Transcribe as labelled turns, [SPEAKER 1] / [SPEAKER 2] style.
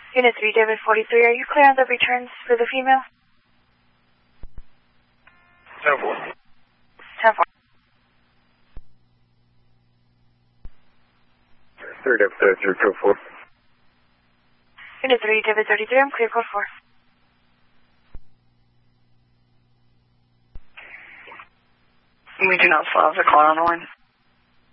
[SPEAKER 1] Unit 3, David 43, are you clear on the returns for the female?
[SPEAKER 2] 10-4.
[SPEAKER 1] 10-4.
[SPEAKER 2] 3 David 33, code 4.
[SPEAKER 1] Unit 3, David 33, I'm clear, code 4.
[SPEAKER 3] We do not still have the caller on the line.